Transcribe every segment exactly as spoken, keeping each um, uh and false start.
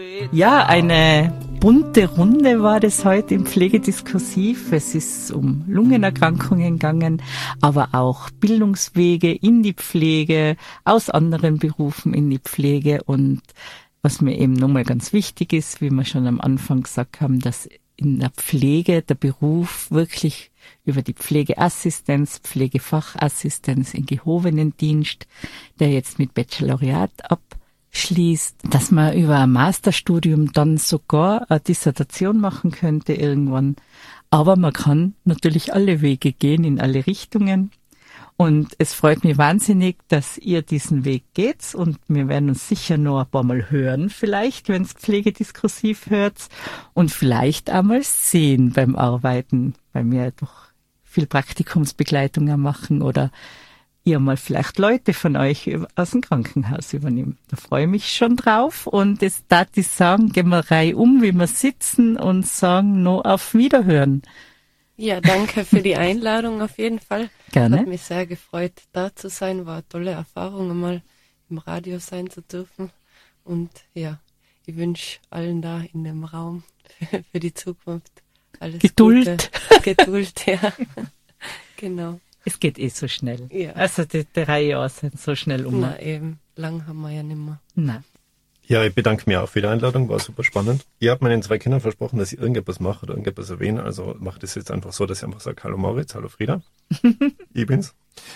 Ja, eine bunte Runde war das heute im Pflegediskursiv. Es ist um Lungenerkrankungen gegangen, aber auch Bildungswege in die Pflege, aus anderen Berufen in die Pflege. Und was mir eben nochmal ganz wichtig ist, wie wir schon am Anfang gesagt haben, dass in der Pflege der Beruf wirklich über die Pflegeassistenz, Pflegefachassistenz in gehobenen Dienst, der jetzt mit Baccalaureat abschließt, dass man über ein Masterstudium dann sogar eine Dissertation machen könnte irgendwann. Aber man kann natürlich alle Wege gehen in alle Richtungen. Und es freut mich wahnsinnig, dass ihr diesen Weg geht. Und wir werden uns sicher noch ein paar Mal hören, vielleicht, wenn es Pflegediskursiv hört. Und vielleicht einmal sehen beim Arbeiten, weil wir doch viel Praktikumsbegleitungen machen oder ihr mal vielleicht Leute von euch aus dem Krankenhaus übernehmen. Da freue ich mich schon drauf. Und jetzt darf ich sagen, gehen wir Reihe um, wie wir sitzen und sagen noch auf Wiederhören. Ja, danke für die Einladung auf jeden Fall. Gerne. Hat mich sehr gefreut, da zu sein. War eine tolle Erfahrung, mal im Radio sein zu dürfen. Und ja, ich wünsche allen da in dem Raum für, für die Zukunft alles Geduld. Gute. Geduld, ja. Genau. Es geht eh so schnell. Ja. Also die drei Jahre sind so schnell um. Na eben, lang haben wir ja nicht mehr. Nein. Ja, ich bedanke mich auch für die Einladung, war super spannend. Ihr habt meinen zwei Kindern versprochen, dass ich irgendetwas mache oder irgendetwas erwähne, also macht es jetzt einfach so, dass ich einfach sage, hallo Moritz, hallo Frieda, ich bin's.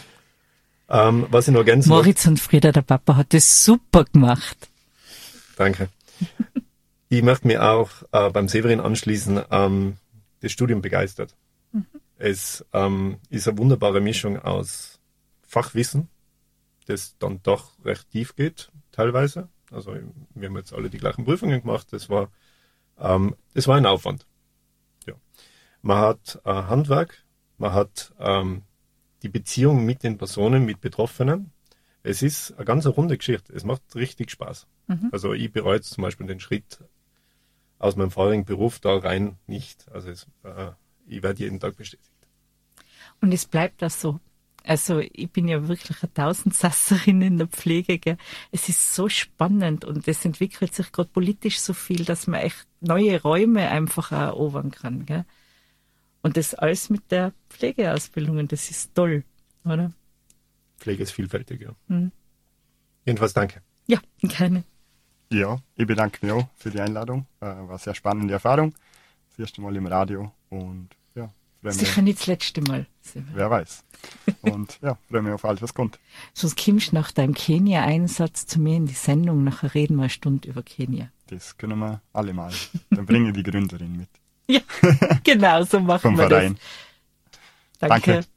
Ähm, was ich noch ergänzen Moritz und Frieda, der Papa, hat das super gemacht. Danke. Ich möchte mich auch äh, beim Severin anschließen, ähm, das Studium begeistert. Mhm. Es ähm, ist eine wunderbare Mischung aus Fachwissen, das dann doch recht tief geht, teilweise. Also wir haben jetzt alle die gleichen Prüfungen gemacht. Das war, ähm, das war ein Aufwand. Ja. Man hat äh, Handwerk, man hat ähm, die Beziehung mit den Personen, mit Betroffenen. Es ist eine ganz runde Geschichte. Es macht richtig Spaß. Mhm. Also ich bereue jetzt zum Beispiel den Schritt aus meinem vorigen Beruf da rein nicht. Also es, äh, ich werde jeden Tag bestätigt. Und es bleibt das so. Also ich bin ja wirklich eine Tausendsasserin in der Pflege. Gell. Es ist so spannend und es entwickelt sich gerade politisch so viel, dass man echt neue Räume einfach auch erobern kann. Gell. Und das alles mit der Pflegeausbildung, und das ist toll, oder? Pflege ist vielfältig, ja. Mhm. Jedenfalls danke. Ja, gerne. Ja, ich bedanke mich auch für die Einladung. Äh, war eine sehr spannende Erfahrung. Das erste Mal im Radio und ja. Sicher nicht das letzte Mal. Wer weiß. Und ja, freue mich auf alles, was kommt. Sonst kommst du nach deinem Kenia-Einsatz zu mir in die Sendung. Nachher reden wir eine Stunde über Kenia. Das können wir alle mal. Dann bringe ich die Gründerin mit. Ja, genau, so machen Vom wir Verein. das. Danke. Danke.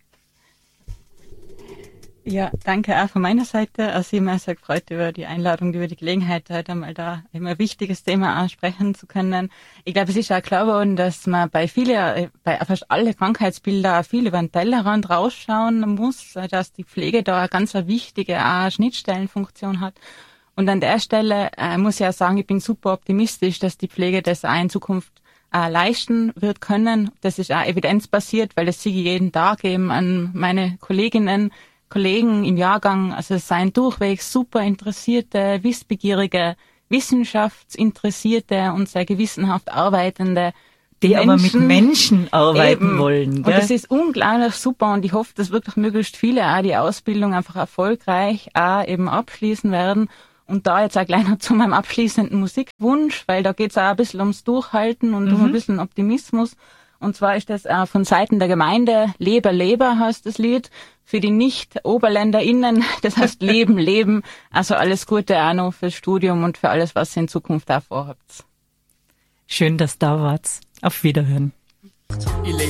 Ja, danke auch von meiner Seite. Also ich bin mir sehr gefreut über die Einladung, über die Gelegenheit, heute einmal da immer ein wichtiges Thema ansprechen zu können. Ich glaube, es ist auch klar geworden, dass man bei vielen, bei fast alle Krankheitsbilder viel über den Tellerrand rausschauen muss, dass die Pflege da eine ganz wichtige auch Schnittstellenfunktion hat. Und an der Stelle äh, muss ich auch sagen, ich bin super optimistisch, dass die Pflege das auch in Zukunft äh, leisten wird können. Das ist auch evidenzbasiert, weil das sehe ich jeden Tag eben an meine Kolleginnen, Kollegen im Jahrgang, also es seien durchwegs super interessierte, wissbegierige, wissenschaftsinteressierte und sehr gewissenhaft arbeitende die Menschen, aber mit Menschen arbeiten eben. wollen. Gell? Und das ist unglaublich super und ich hoffe, dass wirklich möglichst viele auch die Ausbildung einfach erfolgreich auch eben abschließen werden. Und da jetzt auch gleich noch zu meinem abschließenden Musikwunsch, weil da geht es auch ein bisschen ums Durchhalten und mhm. um ein bisschen Optimismus. Und zwar ist das äh, von Seiten der Gemeinde Leber, Leber heißt das Lied. Für die Nicht-OberländerInnen, das heißt Leben, Leben. Also alles Gute auch noch fürs Studium und für alles, was ihr in Zukunft auch vorhabt. Schön, dass du da wart. Auf Wiederhören.